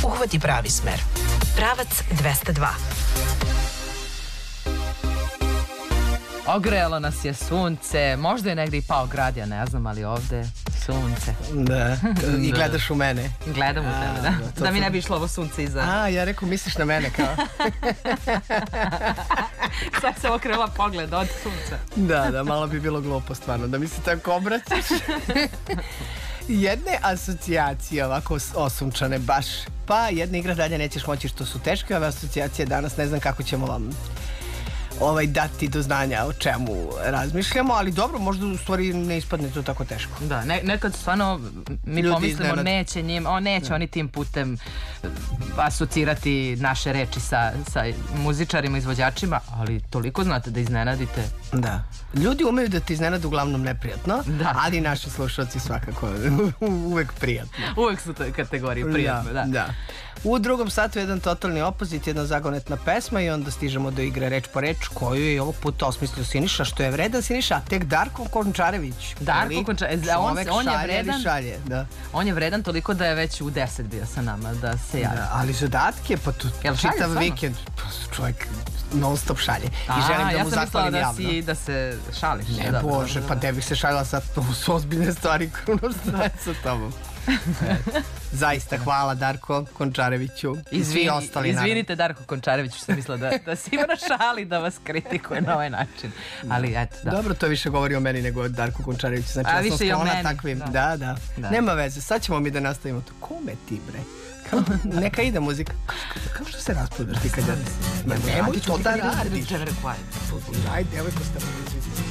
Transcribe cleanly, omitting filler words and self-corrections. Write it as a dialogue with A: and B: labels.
A: uhvati pravi smer. Pravac 202.
B: Ogrelo nas je sunce, možda je negdje i pao grad, ja ne znam, ali ovde sunce.
C: Da, i gledaš u mene.
B: Gledam u tebe, da. Da mi ne bi išlo ovo sunce iza.
C: Ja rekao, misliš na mene kao?
B: Sad se okrenula pogled od sunca.
C: Da, malo bi bilo glupo stvarno, da mi se tako obraćaš. Jedne asocijacije ovako osunčane baš, pa jedna igra dalje nećeš moći, što su teške ove asocijacije danas, ne znam kako ćemo vam dati do znanja o čemu razmišljamo, ali dobro, možda u stvari ne ispadne to tako teško.
B: Da, nekad stvarno mi ljudi pomislimo neće oni tim putem asocirati naše reči sa muzičarima, izvođačima, ali toliko znate da iznenadite.
C: Da, ljudi umeju da te iznenade uglavnom neprijatno, ali naši slušalci svakako uvek prijatno.
B: Uvek su toj kategoriji prijatno,
C: da. U drugom satu jedan totalni opozit, jedna zagonetna pesma i onda stižemo do igre reč po reč, koju je ovog puta osmislio Siniša, što je vredan Siniša, a tek Darko Končarević.
B: On je vredan toliko da je već u 10 bio sa nama, da se javi.
C: Ali zadatke, pa tu čitav vikend, čovjek non stop šalje. I želim da mu zahvalim javno.
B: Ja sam mislila da se šališ.
C: Ne, Bože, pa ne bih se šalila sad, to su ozbiljne stvari koje šta sa tobom. Zaista hvala Darko Končareviću i svi ostali.
B: Izvinite Darko Končareviću, što sam mislila da si ima šali da vas kritikuje na ovaj način. Ali eto, da.
C: Dobro, to više govori o meni nego o Darku Končareviću. Znači, ja sam sklona takvim. Da. Nema veze, sad ćemo mi da nastavimo to. Kome ti, bre? Neka ide muzika. Kao što se rasprodaš ti kad ja... Nemoj to da radiš. Ajde, evo je ko ste